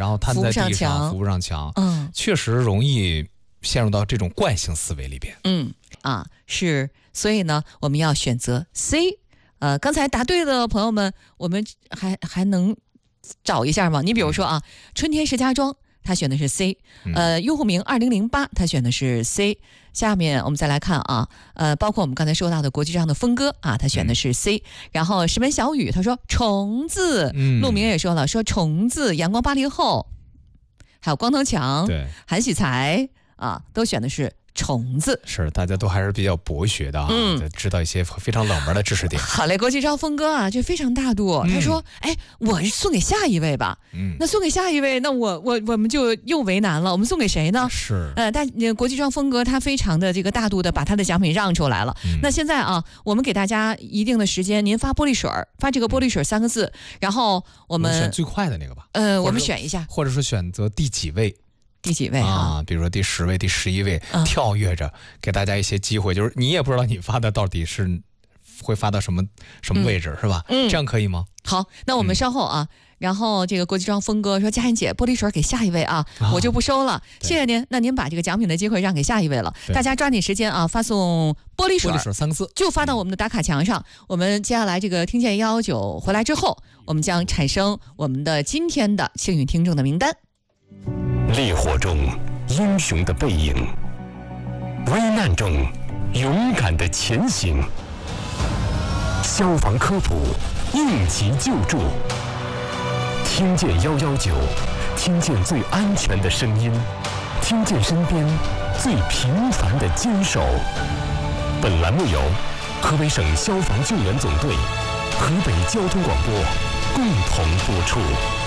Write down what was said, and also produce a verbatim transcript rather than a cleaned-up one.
然后瘫在地上，扶不上墙，嗯，确实容易陷入到这种惯性思维里边。 嗯啊，是，所以呢，我们要选择 C。呃，刚才答对的朋友们，我们还还能找一下吗？你比如说啊，春天石家庄，他选的是 C。呃，用户名二零零八，他选的是 C。下面我们再来看啊，呃，包括我们刚才说到的国际上的峰哥啊，他选的是 C。嗯、然后石门小雨他说虫子，嗯，陆明也说了，说虫子，阳光八零后，还有光头强， 对， 韩喜才啊，都选的是虫子。 是，大家都还是比较博学的啊，嗯、知道一些非常冷门的知识点。 好嘞，国际上峰哥啊，就非常大度，嗯、他说：“哎，我送给下一位吧。”嗯，那送给下一位，那我我我们就又为难了，我们送给谁呢？ 是， 呃，但国际上峰哥他非常的这个大度的把他的奖品让出来了。嗯、那现在啊，我们给大家一定的时间，您发玻璃水，发这个玻璃水三个字，然后我们, 我们选最快的那个吧。 呃，我们选一下， 或者说选择第几位。 第几位啊？ 啊，比如说第十位、第十一位，嗯、跳跃着给大家一些机会，就是你也不知道你发的到底是会发到什么什么位置，嗯、是吧？嗯，这样可以吗？ 好，那我们稍后啊，嗯、然后这个国际装峰哥说：“佳欣姐，玻璃水给下一位啊，啊我就不收了，谢谢您。那您把这个奖品的机会让给下一位了，大家抓紧时间啊，发送玻璃水， 玻璃水三个字就发到我们的打卡墙上。嗯、我们接下来这个听见一一九回来之后，我们将产生我们的今天的幸运听众的名单。 烈火中。”英雄的背影，危难中勇敢的前行，消防科普，应急救助，听见一一九，听见最安全的声音，听见身边最平凡的坚守。本栏目由河北省消防救援总队、河北交通广播共同播出。